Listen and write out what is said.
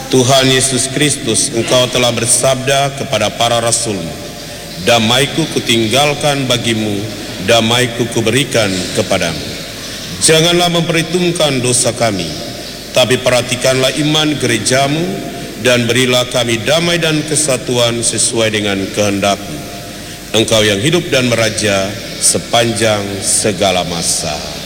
Tuhan Yesus Kristus, Engkau telah bersabda kepada para rasul-Mu, damai-Ku kutinggalkan bagimu, damai-Ku kuberikan kepadamu. Janganlah memperhitungkan dosa kami, tapi perhatikanlah iman gereja-Mu, dan berilah kami damai dan kesatuan sesuai dengan kehendak-Mu. Engkau yang hidup dan meraja sepanjang segala masa.